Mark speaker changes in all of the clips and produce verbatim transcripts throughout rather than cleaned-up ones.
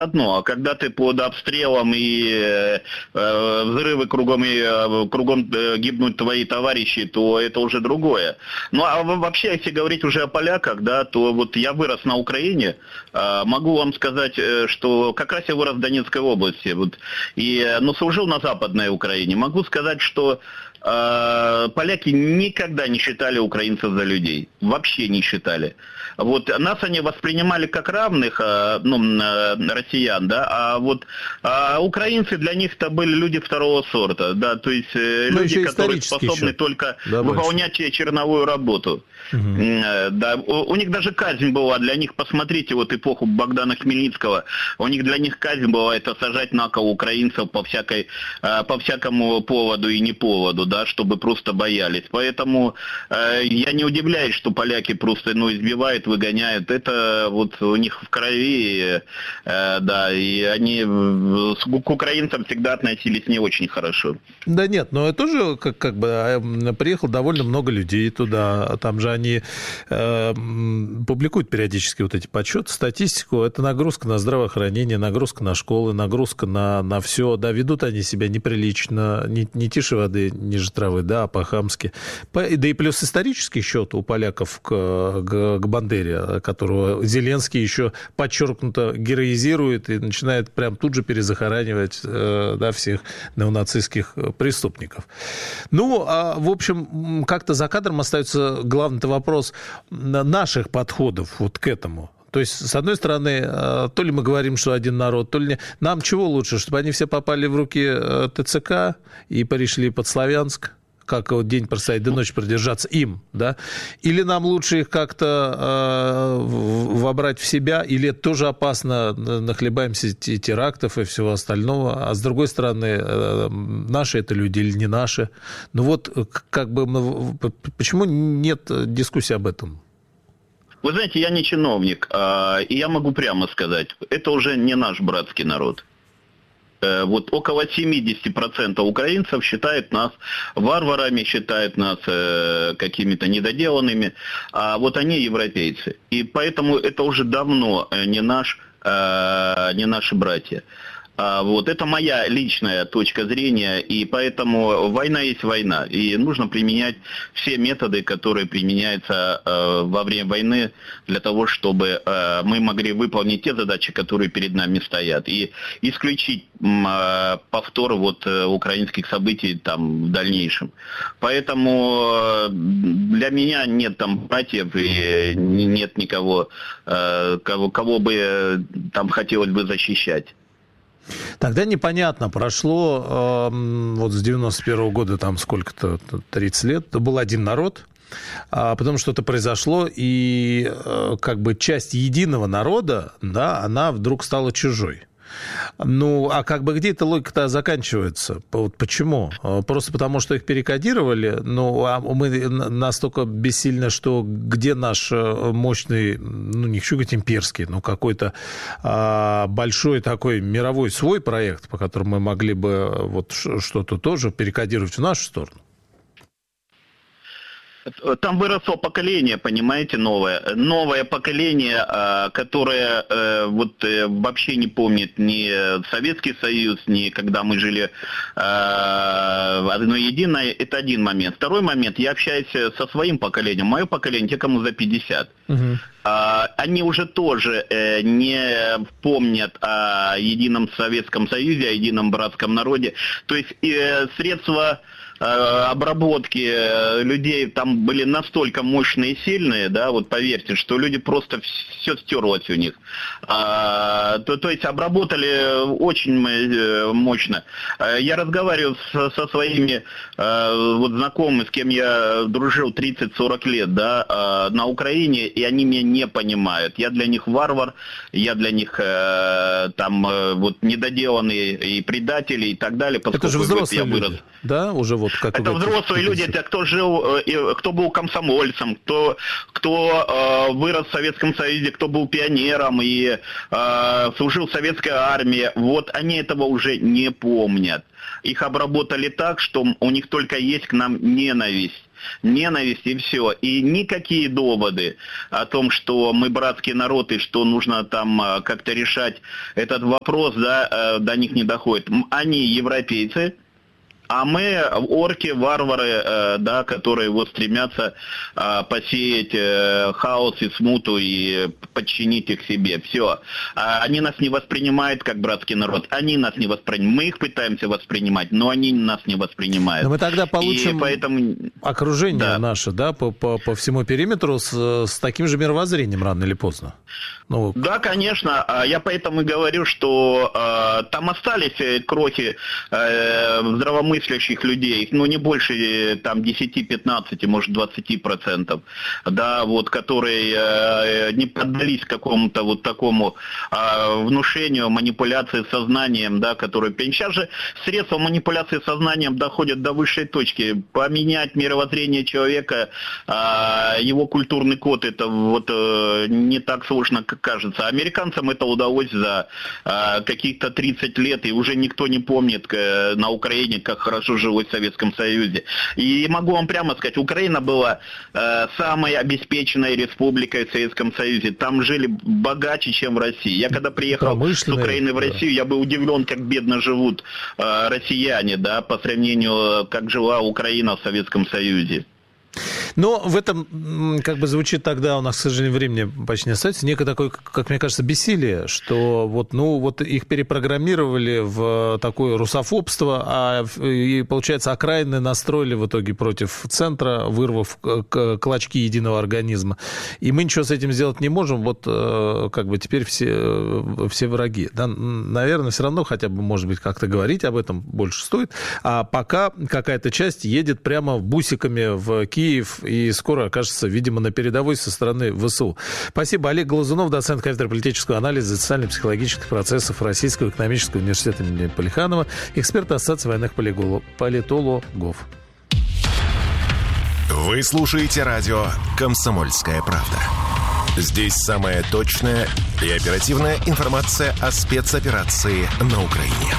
Speaker 1: одно, а когда ты под обстрелом и э, взрывы кругом, и э, кругом э, гибнут твои товарищи, то это уже другое. Ну а вообще, если говорить уже о поляках, да, то вот я вырос на Украине, э, могу вам сказать, э, что как раз я вырос в Донецкой области, вот, и, но служил на Западной Украине. Могу сказать, что э, поляки никогда не считали украинцев за людей, вообще не считали. Вот нас они воспринимали как равных, ну, россиян, да, а вот а украинцы для них это были люди второго сорта, да, то есть ну, люди, которые способны еще. только да, выполнять больше. черновую работу. Угу. Да, у, у них даже казнь была для них, посмотрите, вот эпоху Богдана Хмельницкого, у них для них казнь была это сажать на кол украинцев по всякой, по всякому поводу и не поводу, да, чтобы просто боялись. Поэтому я не удивляюсь, что поляки просто, ну, избивают, выгоняют. Это вот у них в крови, да, и они к украинцам всегда относились не очень хорошо.
Speaker 2: Да нет, но это тоже как, как бы приехало довольно много людей туда, там же они э, публикуют периодически вот эти подсчеты, статистику, это нагрузка на здравоохранение, нагрузка на школы, нагрузка на, на все, да, ведут они себя неприлично, не, не тише воды, ниже травы, да, а по-хамски. Да и плюс исторический счет у поляков к, к, к Бандере, которого Зеленский еще подчеркнуто героизирует и начинает прям тут же перезахоранивать, э, да, всех неонацистских преступников. Ну, а, в общем, как-то за кадром остается главный-то вопрос наших подходов вот к этому. То есть, с одной стороны, то ли мы говорим, что один народ, то ли не. Нам чего лучше, чтобы они все попали в руки ТЦК и перешли под Славянск, как вот день простоять до ночи продержаться им, да? Или нам лучше их как-то э, вобрать в себя, или это тоже опасно, нахлебаемся терактов и всего остального, а с другой стороны, э, наши это люди или не наши. Ну вот, как бы, почему нет дискуссии об этом?
Speaker 1: Вы знаете, я не чиновник, э, и я могу прямо сказать, это уже не наш братский народ. Вот около семьдесят процентов украинцев считают нас варварами, считают нас э, какими-то недоделанными, а вот они европейцы. И поэтому это уже давно не, наш, э, не наши братья. А вот это моя личная точка зрения, и поэтому война есть война, и нужно применять все методы, которые применяются э, во время войны, для того, чтобы э, мы могли выполнить те задачи, которые перед нами стоят, и исключить э, повтор вот, э, украинских событий там, в дальнейшем. Поэтому э, для меня нет там братьев, и нет никого, э, кого, кого бы э, там хотелось бы защищать.
Speaker 2: Тогда непонятно, прошло э, вот с девяносто первого года, там сколько-то, тридцать лет, это был один народ, а потом что-то произошло, и э, как бы часть единого народа, да, она вдруг стала чужой. Ну, а как бы где эта логика-то заканчивается? Вот почему? Просто потому, что их перекодировали? Ну, а мы настолько бессильны, что где наш мощный, ну, не хочу говорить имперский, но какой-то а, большой такой мировой свой проект, по которому мы могли бы вот что-то тоже перекодировать в нашу сторону?
Speaker 1: Там выросло поколение, понимаете, новое. Новое поколение, которое вот вообще не помнит ни Советский Союз, ни когда мы жили одно единое. Это один момент. Второй момент. Я общаюсь со своим поколением. Мое поколение, те, кому за пятьдесят. Угу. Они уже тоже не помнят о едином Советском Союзе, о едином братском народе. То есть средства обработки людей там были настолько мощные и сильные, да, вот поверьте, что люди просто все стерлось у них. А, то, то есть обработали очень мощно. Я разговариваю со, со своими а, вот знакомыми, с кем я дружил тридцать-сорок лет, да, а, на Украине, и они меня не понимают. Я для них варвар, я для них а, там вот недоделанный и предатель и так далее.
Speaker 2: Это же взрослые люди, да, уже вот Вот, как
Speaker 1: это взрослые люди, это кто жил, кто был комсомольцем, кто, кто э, вырос в Советском Союзе, кто был пионером и э, служил в советской армии. Вот они этого уже не помнят. Их обработали так, что у них только есть к нам ненависть. Ненависть и все. И никакие доводы о том, что мы братский народ и что нужно там как-то решать этот вопрос, да, до них не доходит. Они европейцы, а мы орки, варвары, да, которые вот стремятся посеять хаос и смуту и подчинить их себе. Все. Они нас не воспринимают как братский народ. Они нас не воспринимают. Мы их пытаемся воспринимать, но они нас не воспринимают.
Speaker 2: Но мы тогда получим поэтому... окружение да. наше, да, по, по, по всему периметру с, с таким же мировоззрением рано или поздно. Ну... Да, конечно. Я поэтому и говорю, что э, там остались крохи э, здравомыслящих людей, ну, не больше там десять-пятнадцать, может, двадцать процентов, да, вот, которые э, не поддались какому-то вот такому э, внушению, манипуляции сознанием, да, которые... Сейчас же средства манипуляции сознанием доходят до высшей точки. Поменять мировоззрение человека, э, его культурный код, это вот э, не так сложно, как кажется. Американцам это удалось за э, каких-то тридцать лет, и уже никто не помнит э, на Украине, как хорошо жилось в Советском Союзе. И могу вам прямо сказать, Украина была э, самой обеспеченной республикой в Советском Союзе. Там жили богаче, чем в России. Я когда приехал с Украины в Россию, да. я был удивлен, как бедно живут э, россияне, да, по сравнению, как жила Украина в Советском Союзе. Но в этом, как бы, звучит тогда, у нас, к сожалению, времени почти не остается, некое такое, как мне кажется, бессилие, что вот, ну, вот их перепрограммировали в такое русофобство, а, и, получается, окраины настроили в итоге против центра, вырвав клочки единого организма. И мы ничего с этим сделать не можем, вот, как бы, теперь все, все враги. Да, наверное, все равно хотя бы, может быть, как-то говорить об этом больше стоит, а пока какая-то часть едет прямо бусиками в Киев, и скоро окажется, видимо, на передовой со стороны ВСУ. Спасибо. Олег Глазунов, доцент кафедры политического анализа и социально-психологических процессов Российского экономического университета имени Плеханова, эксперт Ассоциации военных политологов.
Speaker 3: Вы слушаете радио «Комсомольская правда». Здесь самая точная и оперативная информация о спецоперации на Украине.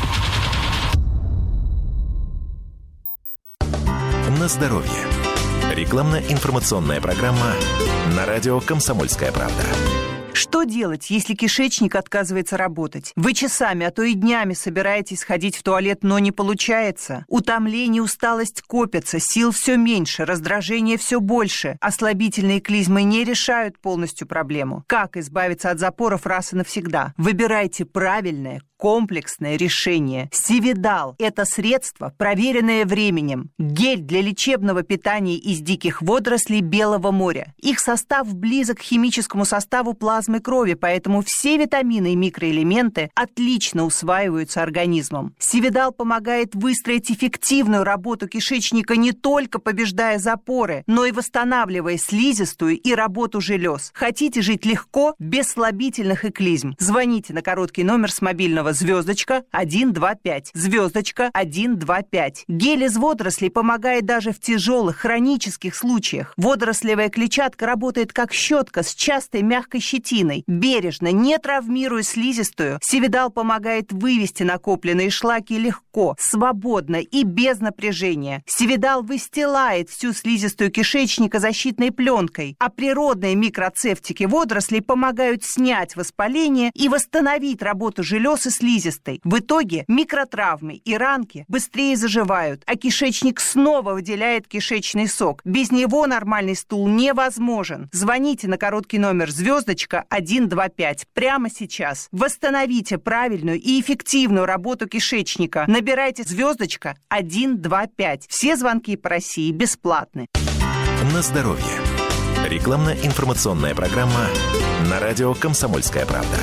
Speaker 3: На здоровье. Рекламно-информационная программа на радио «Комсомольская правда».
Speaker 4: Что делать, если кишечник отказывается работать? Вы часами, а то и днями собираетесь сходить в туалет, но не получается. Утомление, усталость копятся, сил все меньше, раздражение все больше. Ослабительные клизмы не решают полностью проблему. Как избавиться от запоров раз и навсегда? Выбирайте правильное, комплексное решение. Сивидал – это средство, проверенное временем. Гель для лечебного питания из диких водорослей Белого моря. Их состав близок к химическому составу плазмы крови, поэтому все витамины и микроэлементы отлично усваиваются организмом. Сивидал помогает выстроить эффективную работу кишечника, не только побеждая запоры, но и восстанавливая слизистую и работу желез. Хотите жить легко, без слабительных и клизм? Звоните на короткий номер с мобильного звездочка один два пять. Звездочка один два пять. Гель из водорослей помогает даже в тяжелых хронических случаях. Водорослевая клетчатка работает как щетка с частой мягкой щетиной. Бережно, не травмируя слизистую, Сивидал помогает вывести накопленные шлаки легко, свободно и без напряжения. Сивидал выстилает всю слизистую кишечника защитной пленкой, а природные микроцефтики водорослей помогают снять воспаление и восстановить работу желез и слизистой. В итоге микротравмы и ранки быстрее заживают, а кишечник снова выделяет кишечный сок. Без него нормальный стул невозможен. Звоните на короткий номер звездочка один два пять прямо сейчас. Восстановите правильную и эффективную работу кишечника. Набирайте звездочка один два пять. Все звонки по России бесплатны.
Speaker 3: На здоровье. Рекламно-информационная программа на радио «Комсомольская правда».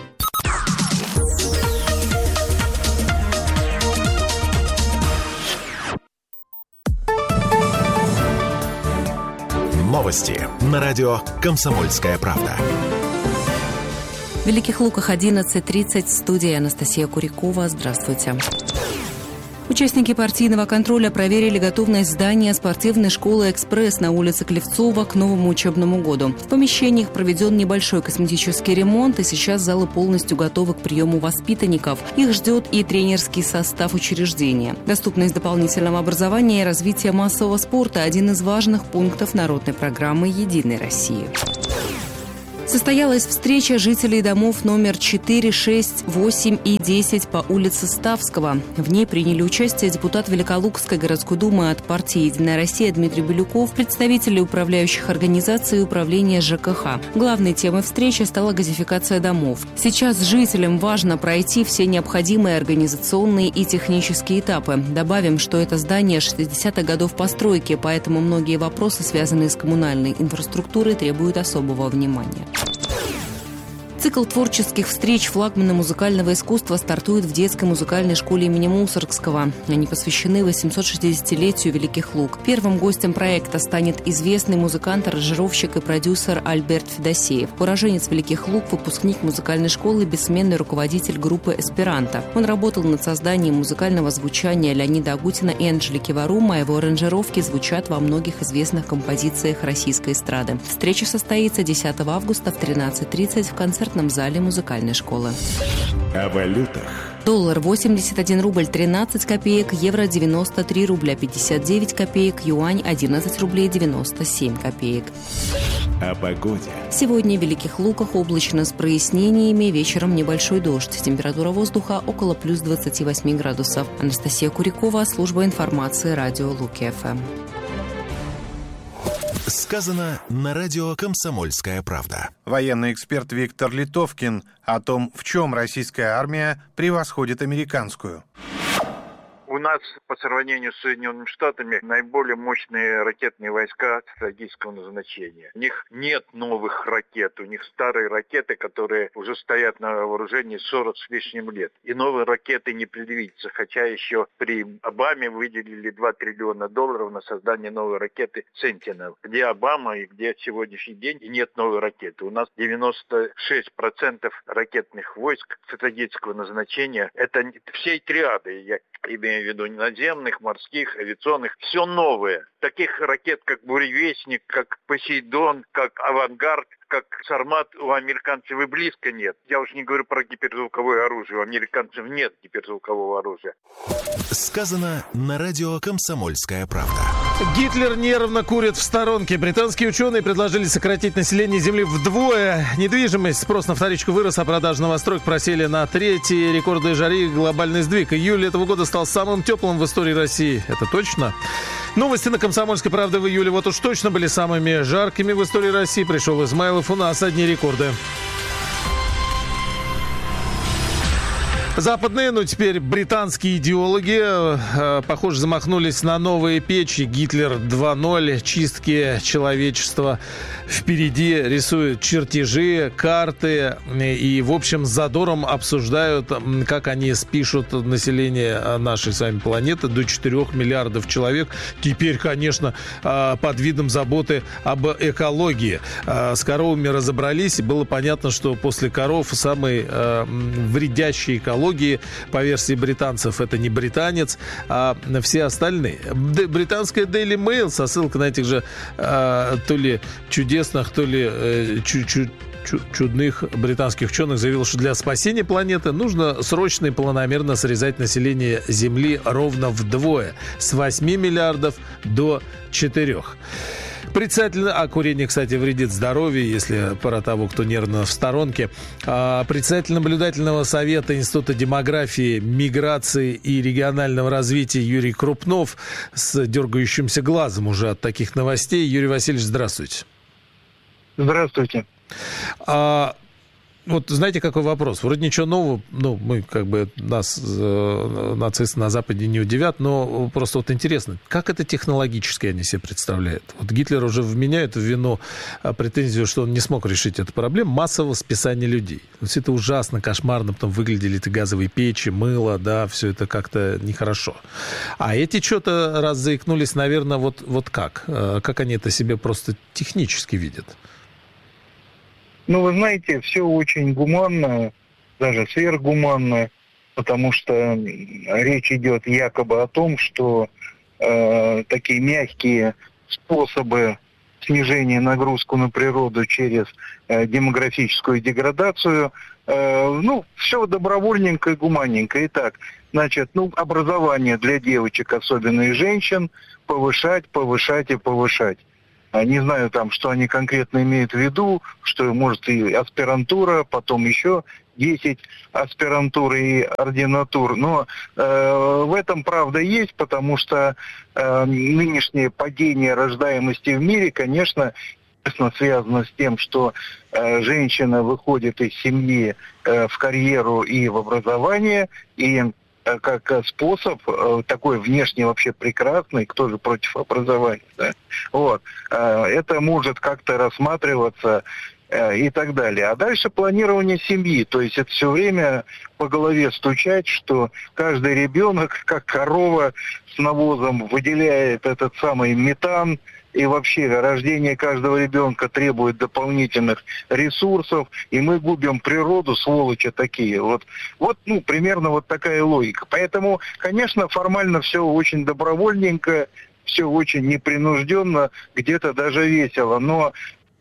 Speaker 3: Новости на радио «Комсомольская правда».
Speaker 5: В Великих Луках одиннадцать тридцать. В студии Анастасия Курякова. Здравствуйте. Участники партийного контроля проверили готовность здания спортивной школы «Экспресс» на улице Клевцова к новому учебному году. В помещениях проведен небольшой косметический ремонт, и сейчас залы полностью готовы к приему воспитанников. Их ждет и тренерский состав учреждения. Доступность дополнительного образования и развитие массового спорта – один из важных пунктов народной программы «Единой России». Состоялась встреча жителей домов номер четыре, шесть, восемь и десять по улице Ставского. В ней приняли участие депутат Великолукской городской думы от партии «Единая Россия» Дмитрий Белюков, представители управляющих организаций и управления ЖКХ. Главной темой встречи стала газификация домов. Сейчас жителям важно пройти все необходимые организационные и технические этапы. Добавим, что это здание шестидесятых годов постройки, поэтому многие вопросы, связанные с коммунальной инфраструктурой, требуют особого внимания. Цикл творческих встреч флагмана музыкального искусства стартует в детской музыкальной школе имени Мусоргского. Они посвящены восьмисотшестидесятилетию Великих Луг. Первым гостем проекта станет известный музыкант, аранжировщик и продюсер Альберт Федосеев. Уроженец Великих Луг, выпускник музыкальной школы, бессменный руководитель группы «Эсперанто». Он работал над созданием музыкального звучания Леонида Агутина и Анжелики Варума, а его аранжировки звучат во многих известных композициях российской эстрады. Встреча состоится десятого августа в тринадцать тридцать в концертном зале музыкальной школы.
Speaker 3: О валютах.
Speaker 5: Доллар восемьдесят один рубль тринадцать копеек, евро девяносто три рубля пятьдесят девять копеек, юань одиннадцать рублей девяносто семь копеек.
Speaker 3: О погоде.
Speaker 5: Сегодня в Великих Луках облачно с прояснениями, вечером небольшой дождь. Температура воздуха около плюс двадцати восьми градусов. Анастасия Курякова, служба информации, радио Луки-ФМ.
Speaker 3: Сказано на радио «Комсомольская правда».
Speaker 6: Военный эксперт Виктор Литовкин о том, в чем российская армия превосходит американскую.
Speaker 7: У нас по сравнению с Соединенными Штатами наиболее мощные ракетные войска стратегического назначения. У них нет новых ракет, у них старые ракеты, которые уже стоят на вооружении сорок с лишним лет. И новые ракеты не предвидится, хотя еще при Обаме выделили два триллиона долларов на создание новой ракеты «Сентинел». Где Обама и где сегодняшний день, и нет новой ракеты. У нас девяносто шесть процентов ракетных войск стратегического назначения. Это всей триады, я имею в виду наземных, морских, авиационных, все новое. Таких ракет, как «Буревестник», как «Посейдон», как «Авангард», как «Сармат» у американцев и близко нет. Я уж не говорю про гиперзвуковое оружие. У американцев нет гиперзвукового оружия.
Speaker 3: Сказано на радио «Комсомольская правда».
Speaker 2: Гитлер нервно курит в сторонке. Британские ученые предложили сократить население Земли вдвое. Недвижимость, спрос на вторичку вырос, а продажи новостроек просели на треть. Рекорды жари, глобальный сдвиг. Июль этого года стал самым теплым в истории России. Это точно? Новости на «Комсомольской правде» в июле вот уж точно были самыми жаркими в истории России. Пришел Измайлов, у нас одни рекорды. Западные, ну теперь британские идеологи, э, похоже, замахнулись на новые печи. Гитлер два ноль, чистки человечества впереди, рисуют чертежи, карты и, в общем, с задором обсуждают, как они спишут население нашей с вами планеты до четырёх миллиардов человек. Теперь, конечно, э, под видом заботы об экологии. Э, с коровами разобрались, и было понятно, что после коров самый э, вредящий экологии, по версии британцев, это не британец, а все остальные. Британская Daily Mail со ссылкой на этих же э, то ли чудесных, то ли э, чуть-чуть чудных британских ученых заявил, что для спасения планеты нужно срочно и планомерно срезать население Земли ровно вдвое. С восьми миллиардов до четырёх. Председатель, а курение, кстати, вредит здоровью, если про того, кто нервно в сторонке. А, председатель наблюдательного совета Института демографии, миграции и регионального развития Юрий Крупнов с дергающимся глазом уже от таких новостей. Юрий Васильевич, здравствуйте.
Speaker 7: Здравствуйте.
Speaker 2: А, вот знаете, какой вопрос? Вроде ничего нового, ну, мы как бы, нас э, нацисты на Западе не удивят, но просто вот интересно, как это технологически они себе представляют? Вот Гитлер уже вменяет в вину претензию, что он не смог решить эту проблему массового списания людей. Вот все это ужасно, кошмарно, потом выглядели эти газовые печи, мыло, да, все это как-то нехорошо. А эти что-то раз заикнулись, наверное, вот, вот как? Как они это себе просто технически видят?
Speaker 7: Ну, вы знаете, все очень гуманно, даже сверхгуманно.
Speaker 8: потому что речь идет якобы о том, что э, такие мягкие способы снижения нагрузки на природу через э, демографическую деградацию, э, ну, все добровольненько и гуманненько. Итак, значит, ну, образование для девочек, особенно и женщин, повышать, повышать и повышать. Не знаю там, что они конкретно имеют в виду, что может и аспирантура, потом еще десять аспирантур и ординатур. Но э, в этом правда есть, потому что э, нынешнее падение рождаемости в мире, конечно, связано с тем, что э, женщина выходит из семьи э, в карьеру и в образование, и как способ такой внешне вообще прекрасный, кто же против образования, да? Вот. Это может как-то рассматриваться и так далее. А дальше планирование семьи, то есть это все время по голове стучать, что каждый ребенок, как корова с навозом, выделяет этот самый метан, и вообще рождение каждого ребенка требует дополнительных ресурсов, и мы губим природу, сволочи такие. Вот, вот ну, примерно вот такая логика. Поэтому, конечно, формально все очень добровольненько, все очень непринужденно, где-то даже весело, но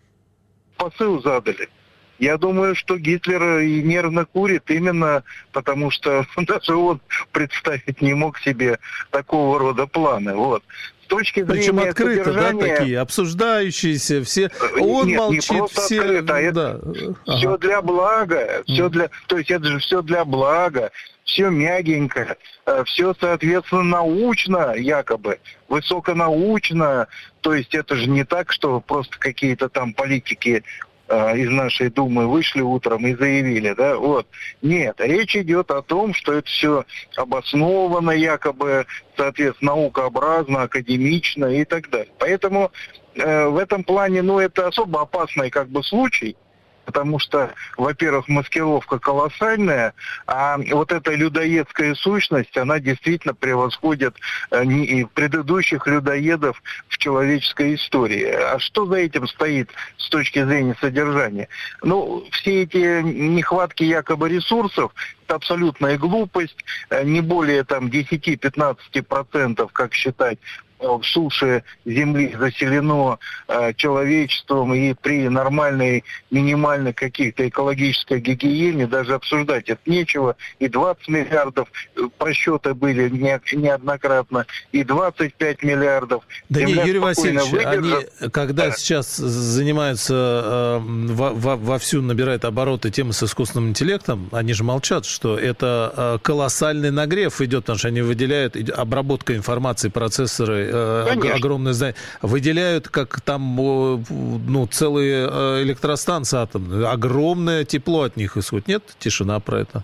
Speaker 8: посыл задали. Я думаю, что Гитлер и нервно курит именно потому, что даже он представить не мог себе такого рода планы. Вот. С точки зрения
Speaker 2: Причем открыто,
Speaker 8: содержания...
Speaker 2: да, такие, обсуждающиеся, все... Он
Speaker 8: Нет,
Speaker 2: молчит,
Speaker 8: не просто
Speaker 2: все...
Speaker 8: открыто, а
Speaker 2: да.
Speaker 8: это
Speaker 2: Ага.
Speaker 8: все для блага, все для... То есть это же все для блага, все мягенько, все, соответственно, научно, якобы, высоконаучно. То есть это же не так, что просто какие-то там политики из нашей Думы вышли утром и заявили, да, вот. Нет, речь идет о том, что это все обосновано, якобы, соответственно, наукообразно, академично и так далее. Поэтому э, в этом плане, ну, это особо опасный, как бы, случай, потому что, во-первых, маскировка колоссальная, а вот эта людоедская сущность, она действительно превосходит э, не, предыдущих людоедов в человеческой истории. А что за этим стоит с точки зрения содержания? Ну, все эти нехватки якобы ресурсов, это абсолютная глупость, не более там десять-пятнадцать процентов, как считать, в суше земли заселено э, человечеством, и при нормальной, минимальной каких-то экологической гигиене даже обсуждать это нечего. И двадцать миллиардов просчеты были не, неоднократно, и двадцать пять миллиардов.
Speaker 2: Да не, Юрий Васильевич,
Speaker 8: выдержит.
Speaker 2: они, когда да. сейчас занимаются, э, во, во, вовсю набирают обороты темы с искусственным интеллектом, они же молчат, что это э, колоссальный нагрев идет, потому что они выделяют обработка информации, процессоры, Конечно. огромное здание, выделяют, как там, ну, целые электростанции атомные, огромное тепло от них исходит. Нет? Тишина про это.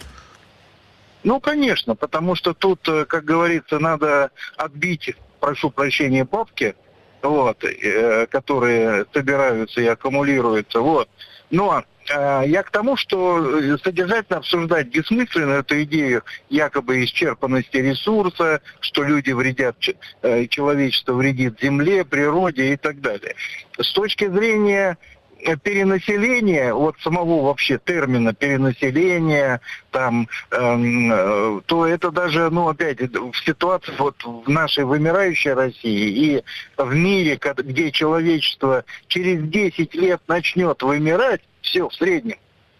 Speaker 8: Ну, конечно, потому что тут, как говорится, надо отбить, прошу прощения, бабки, вот, которые собираются и аккумулируются, вот. Но я к тому, что содержательно обсуждать бессмысленно эту идею якобы исчерпанности ресурса, что люди вредят, человечество вредит земле, природе и так далее. С точки зрения перенаселения, вот самого вообще термина перенаселения, там, эм, то это даже, ну, опять, в ситуации вот в нашей вымирающей России и в мире, где человечество через десять лет начнет вымирать, все, в среднем.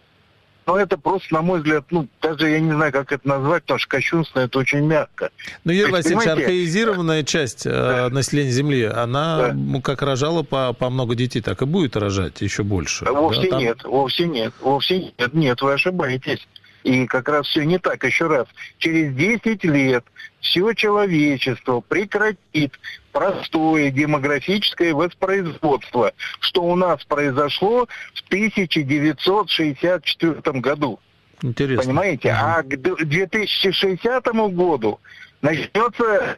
Speaker 8: Но это просто, на мой взгляд, ну, даже я не знаю, как это назвать, потому что кощунственно это очень мягко.
Speaker 2: Но, Юрий Васильевич,
Speaker 8: понимаете,
Speaker 2: архаизированная часть да. населения Земли, она, да. ну, как рожала по, по много детей, так и будет рожать еще больше.
Speaker 8: Вовсе
Speaker 2: да, там...
Speaker 8: нет, вовсе нет, вовсе нет, нет, вы ошибаетесь. И как раз все не так. Еще раз, через десять лет все человечество прекратит простое демографическое воспроизводство, что у нас произошло в тысяча девятьсот шестьдесят четвёртом году.
Speaker 2: Интересно.
Speaker 8: Понимаете? Угу. А к две тысячи шестидесятому году начнется...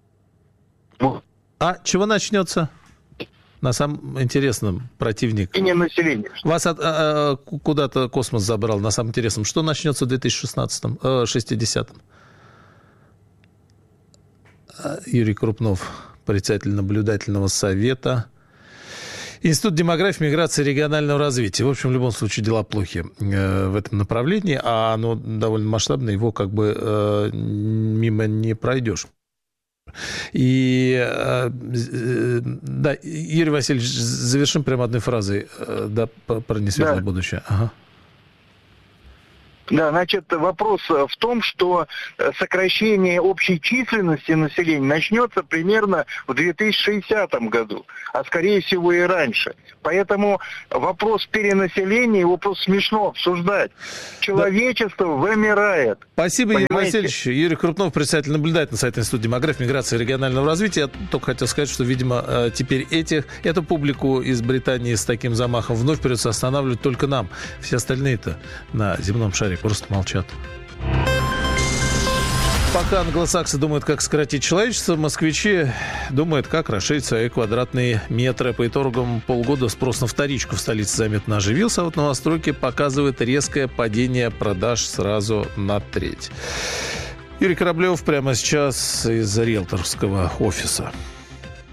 Speaker 2: А чего начнется? На самом интересном противник.
Speaker 8: Население.
Speaker 2: Вас от, а, а, куда-то космос забрал. На самом интересном. Что начнется в две тысячи шестнадцатом, э, шестидесятом? Юрий Крупнов, председатель наблюдательного совета Институт демографии, миграции и регионального развития. В общем, в любом случае дела плохи э, в этом направлении, а оно довольно масштабное, его как бы э, мимо не пройдешь. И э, э, да, Юрий Васильевич, завершим прямо одной фразой, э, да, про несветлое да. будущее. Ага.
Speaker 8: Да, значит, вопрос в том, что сокращение общей численности населения начнется примерно в две тысячи шестидесятом году, а скорее всего и раньше. Поэтому вопрос перенаселения, его просто смешно обсуждать. Человечество да. вымирает.
Speaker 2: Спасибо, понимаете? Юрий Васильевич. Юрий Крупнов, председатель, наблюдает на сайте Института демографии, миграции и регионального развития. Я только хотел сказать, что, видимо, теперь этих, эту публику из Британии с таким замахом вновь придется останавливать только нам. Все остальные-то на земном шаре просто молчат. Пока англосаксы думают, как сократить человечество, москвичи думают, как расширить свои квадратные метры. По итогам полгода спрос на вторичку в столице заметно оживился, а вот новостройки показывают резкое падение продаж сразу на треть. Юрий Кораблев прямо сейчас из риэлторского офиса.